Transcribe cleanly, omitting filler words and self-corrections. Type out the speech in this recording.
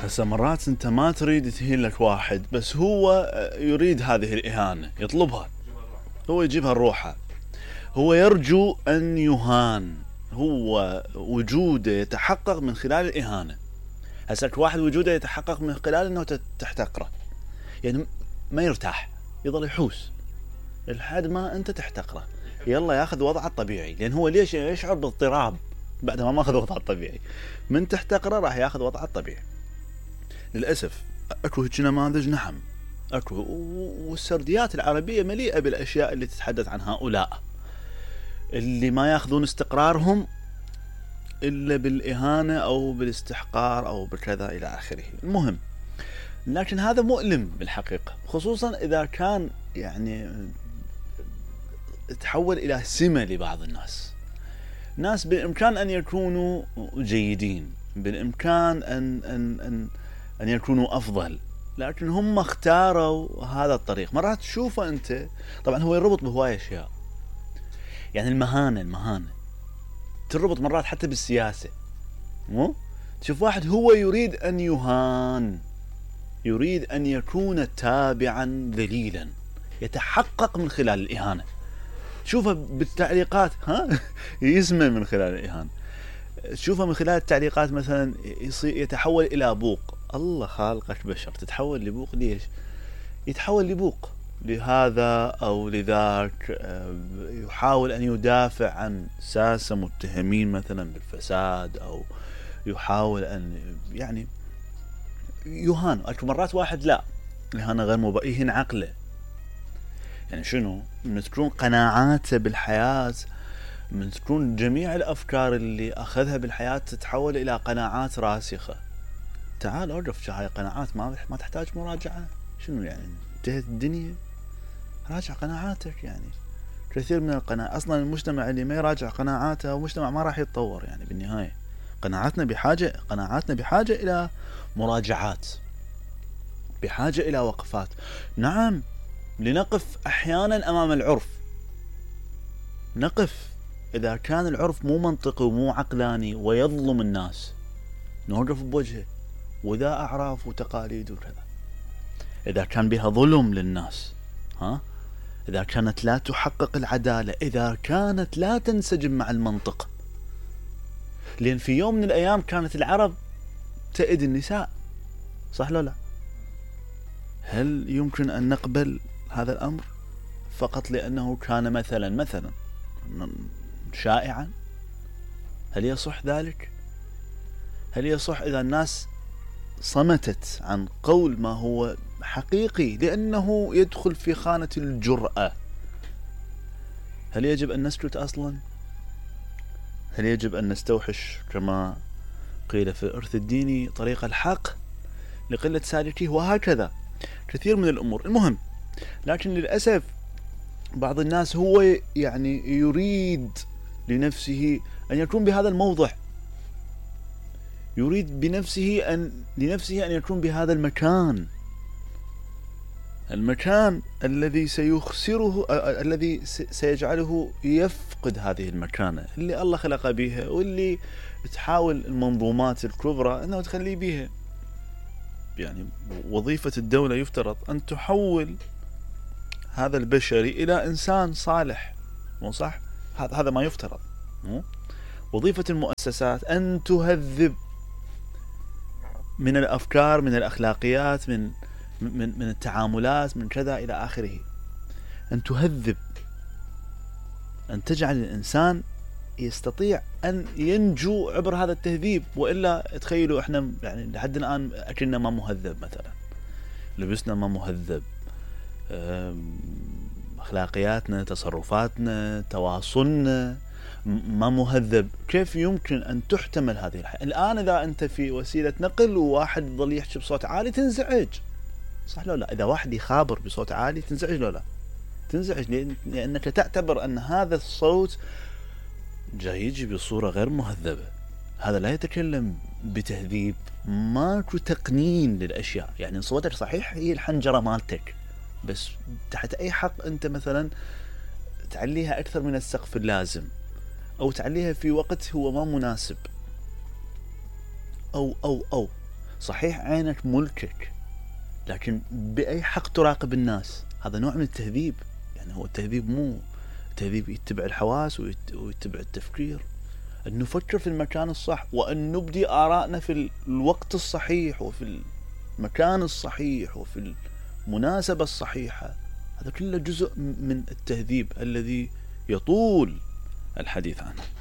هسه مرات انت ما تريد تهين لك واحد، بس هو يريد هذه الإهانة، يطلبها، هو يجيبها لروحه، هو يرجو أن يهان، هو وجوده يتحقق من خلال الإهانة. هسه واحد وجوده يتحقق من خلال أنه تحتقره، يعني ما يرتاح، يظل يحوس لحد ما أنت تحتقره، يلا ياخذ وضعه الطبيعي، لأن هو ليش يشعر باضطراب بعد ما أخذ وضعه الطبيعي، من تحتقره راح ياخذ وضعه الطبيعي. للأسف أكو هيك نماذج، نعم أكو، والسرديات العربية مليئة بالأشياء اللي تتحدث عن هؤلاء اللي ما ياخذون استقرارهم إلا بالإهانة أو بالاستحقار أو بكذا إلى آخره. المهم، لكن هذا مؤلم بالحقيقة، خصوصا إذا كان يعني تحول إلى سمة لبعض الناس. ناس بالإمكان أن يكونوا جيدين، بالإمكان أن يكونوا أفضل، لكن هم اختاروا هذا الطريق. مرات تشوفه أنت، طبعا هو يربط بهواية أشياء، يعني المهانة تربط مرات حتى بالسياسة. مو تشوف واحد هو يريد أن يهان، يريد أن يكون تابعا ذليلا، يتحقق من خلال الإهانة. شوفه بالتعليقات، يسمى من خلال الإهانة. تشوفه من خلال التعليقات مثلا يتحول إلى بوق. الله خالقك بشر تتحول لبوق؟ ليش يتحول لبوق؟ لهذا أو لذاك، يحاول أن يدافع عن ساسة متهمين مثلا بالفساد، أو يحاول أن يعني يهان. أكو مرات واحد لا، الإهانة غير يهين عقله. يعني شنو؟ من تكون قناعاته بالحياة، من تكون جميع الأفكار اللي أخذها بالحياة تتحول إلى قناعات راسخة. تعال أعرف هاي قناعات ما تحتاج مراجعة. شنو يعني انتهت الدنيا؟ راجع قناعاتك. يعني كثير من القناعات أصلا المجتمع اللي ما يراجع قناعاته مجتمع ما راح يتطور. يعني بالنهاية قناعاتنا بحاجة إلى مراجعات، بحاجة إلى وقفات. نعم، لنقف أحيانا أمام العرف، نقف إذا كان العرف مو منطقي ومو عقلاني ويظلم الناس، نوقف بوجهه، وذا أعراف وتقاليد وكذا. إذا كان بها ظلم للناس، إذا كانت لا تحقق العدالة، إذا كانت لا تنسجم مع المنطق. لأن في يوم من الأيام كانت العرب تأد النساء، صح لو لا؟ هل يمكن أن نقبل هذا الأمر فقط لأنه كان مثلا شائعا؟ هل يصح ذلك؟ هل يصح إذا الناس صمتت عن قول ما هو حقيقي لأنه يدخل في خانة الجرأة؟ هل يجب أن نسكت أصلا؟ هل يجب أن نستوحش كما قيل في الإرث الديني طريق الحق لقلة سالكيه؟ وهكذا كثير من الأمور. المهم، لكن للأسف بعض الناس هو يعني يريد لنفسه أن يكون بهذا الموضع، يريد لنفسه أن يكون بهذا المكان الذي سيخسره، الذي سيجعله يفقد هذه المكانة اللي الله خلق بها، واللي تحاول المنظومات الكبرى أنه تخلي بها. يعني وظيفة الدولة يفترض أن تحول هذا البشري إلى إنسان صالح، مو صح؟ هذا ما يفترض. وظيفة المؤسسات أن تهذب من الأفكار، من الأخلاقيات، من التعاملات، من كذا إلى آخره. أن تهذب، أن تجعل الإنسان يستطيع أن ينجو عبر هذا التهذيب. وإلا تخيلوا إحنا يعني لحد الآن أكلنا ما مهذب، مثلا لبسنا ما مهذب، أخلاقياتنا، تصرفاتنا، تواصلنا ما مهذب. كيف يمكن أن تحتمل هذه الحياة؟ الآن إذا أنت في وسيلة نقل وواحد ظل يحكي بصوت عالي تنزعج، صح لو لا؟ إذا واحد يخابر بصوت عالي تنزعج لو لا؟ تنزعج، لأنك تعتبر أن هذا الصوت جاي يجي بصورة غير مهذبة، هذا لا يتكلم بتهذيب، ماكو تقنين للأشياء. يعني صوتك صحيح هي الحنجرة مالتك، بس تحت أي حق أنت مثلا تعليها أكثر من السقف اللازم، أو تعليها في وقت هو ما مناسب، أو صحيح عينك ملكك، لكن بأي حق تراقب الناس؟ هذا نوع من التهذيب. يعني هو التهذيب مو التهذيب يتبع الحواس ويتبع التفكير، أن نفكر في المكان الصح، وأن نبدي آرائنا في الوقت الصحيح وفي المكان الصحيح وفي المناسبة الصحيحة. هذا كله جزء من التهذيب الذي يطول الحديث عنه.